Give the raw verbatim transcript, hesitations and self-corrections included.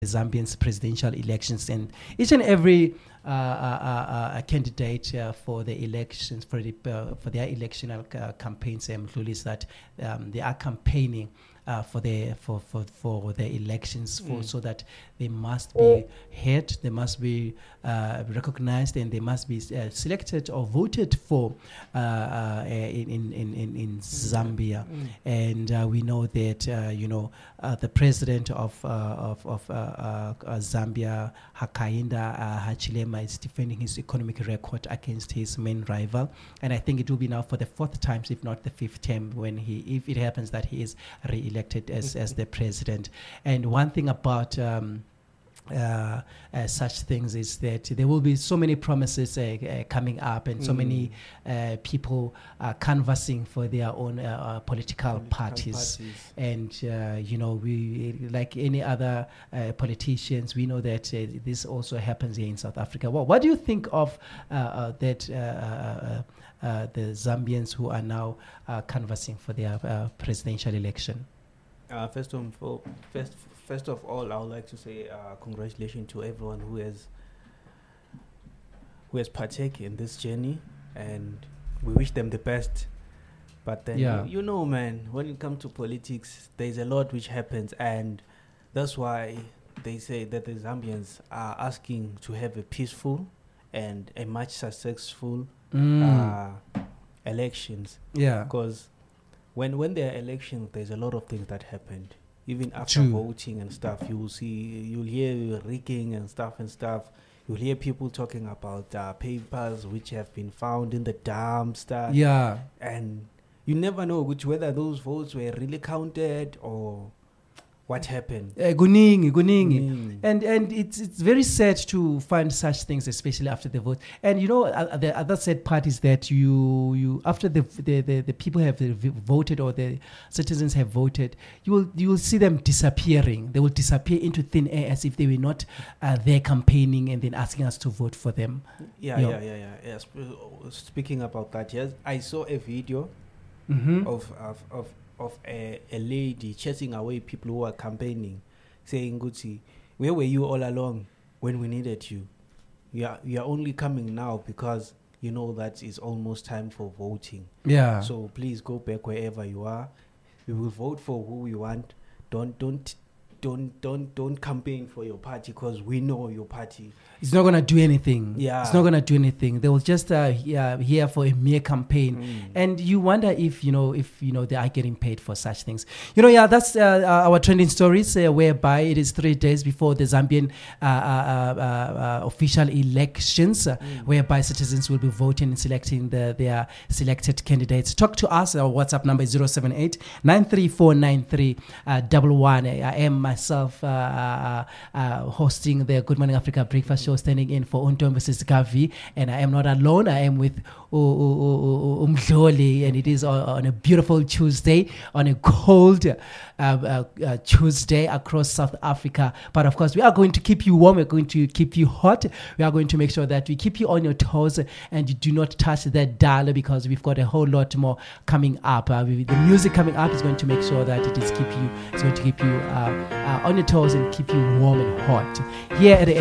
Zambian's presidential elections, and each and every uh, uh, uh, candidate uh, for the elections, for the uh, for their electional uh, campaigns, um, is that um, they are campaigning uh, for the for, for for the elections, for mm. so that they must be heard, they must be uh, recognized, and they must be uh, selected or voted for uh, uh, in, in in in Zambia. Mm. And uh, we know that uh, you know uh, the president of uh, of, of uh, uh, uh, Zambia, Hakainde uh, Hichilema, is defending his economic record against his main rival, and I think it will be now for the fourth time, if not the fifth time, when he, if it happens that he is re-elected as as the president. And one thing about um, Uh, uh, such things is that there will be so many promises uh, uh, coming up, and mm. so many uh, people uh, canvassing for their own uh, uh, political, political parties. parties. And uh, you know, we, like any other uh, politicians, we know that uh, this also happens here in South Africa. Well, what do you think of uh, uh, that uh, uh, uh, the Zambians who are now uh, canvassing for their uh, presidential election? Uh, first of all, first. First of all, I would like to say uh, congratulations to everyone who has who has partaken in this journey, and we wish them the best. But then, yeah. you, you know, man, when it comes to politics, there's a lot which happens, and that's why they say that the Zambians are asking to have a peaceful and a much successful mm. uh, elections. Yeah, because when when there are elections, there's a lot of things that happened. Even after True. voting and stuff, you will see, you'll hear rigging and stuff and stuff. You'll hear people talking about uh, papers which have been found in the dumpster. Yeah. And you never know which whether those votes were really counted or what happened. Uh, Guningi, Guningi. And and it's it's very sad to find such things, especially after the vote. And you know, uh, the other sad part is that you you after the the, the, the people have voted, or the citizens have voted, you will you will see them disappearing. They will disappear into thin air as if they were not uh, there campaigning and then asking us to vote for them. Yeah, you yeah, know. yeah, yeah, yeah. Sp- speaking about that, yes, I saw a video mm-hmm. of of. of of a, a lady chasing away people who are campaigning, saying, Gucci, where were you all along when we needed you? You are, you are only coming now because you know that it's almost time for voting. Yeah. So please go back wherever you are. We will vote for who we want. Don't don't don't don't don't campaign for your party, because we know your party. It's not gonna do anything. Yeah. It's not gonna do anything. They will just uh, yeah, here for a mere campaign, mm. and you wonder if you know if you know they are getting paid for such things. You know, yeah, that's uh, our trending stories, uh, whereby it is three days before the Zambian uh, uh, uh, uh, official elections, uh, mm. whereby citizens will be voting and selecting the, their selected candidates. Talk to us. Our WhatsApp number is zero seven eight nine three four nine three one one. I am myself uh, uh, uh, hosting the Good Morning Africa Breakfast Show, standing in for Untom versus Gavi, and I am not alone. I am with Umdloli, and it is on, on a beautiful Tuesday, on a cold uh, uh, uh, Tuesday across South Africa. But of course, we are going to keep you warm. We're going to keep you hot. We are going to make sure that we keep you on your toes and you do not touch that dial, because we've got a whole lot more coming up. Uh, we, the music coming up is going to make sure that it is keep you. It's going to keep you uh, uh, on your toes and keep you warm and hot here at the